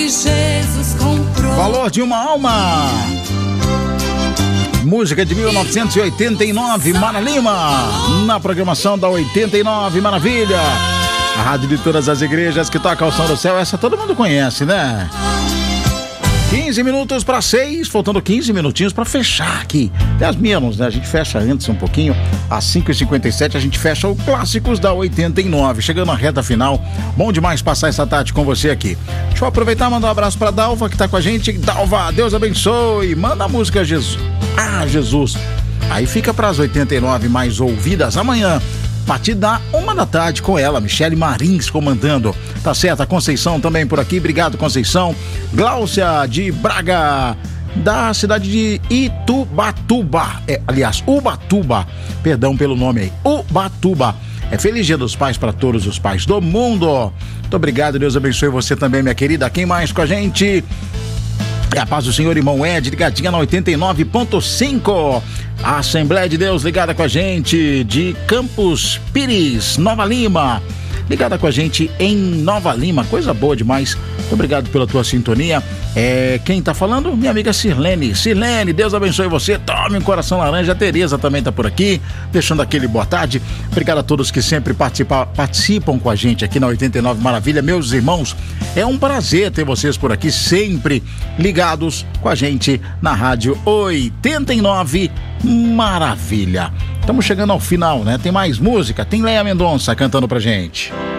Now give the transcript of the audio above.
Jesus comprou. Valor de uma alma. Música de 1989, Mara Lima, na programação da 89 Maravilha. A rádio de todas as igrejas que toca ao som do céu, essa todo mundo conhece, né? 15 minutos para 6, faltando 15 minutinhos para fechar aqui. 10 menos, né? A gente fecha antes um pouquinho. Às 5h57 a gente fecha o Clássicos da 89. Chegando na reta final. Bom demais passar essa tarde com você aqui. Deixa eu aproveitar e mandar um abraço pra Dalva, que tá com a gente. Dalva, Deus abençoe. Manda a música Jesus. Ah, Jesus. Aí fica pras 89 mais ouvidas amanhã. A partir da 1 da tarde com ela, Michele Marins comandando. Tá certo, a Conceição também por aqui. Obrigado, Conceição. Gláucia de Braga, da cidade de Itubatuba. Aliás, Ubatuba. Perdão pelo nome aí. Ubatuba. Feliz Dia dos Pais para todos os pais do mundo. Muito obrigado, Deus abençoe você também, minha querida. Quem mais com a gente? A paz do Senhor, irmão Ed, ligadinha na 89.5. A Assembleia de Deus ligada com a gente de Campos Pires, Nova Lima. Ligada com a gente em Nova Lima, coisa boa demais. Muito obrigado pela tua sintonia. Quem tá falando? Minha amiga Sirlene. Sirlene, Deus abençoe você. Tome um coração laranja. A Tereza também tá por aqui, deixando aquele boa tarde. Obrigado a todos que sempre participam com a gente aqui na 89 Maravilha. Meus irmãos, é um prazer ter vocês por aqui, sempre ligados com a gente na rádio 89 Maravilha. Estamos chegando ao final, né? Tem mais música, tem Leia Mendonça cantando pra gente.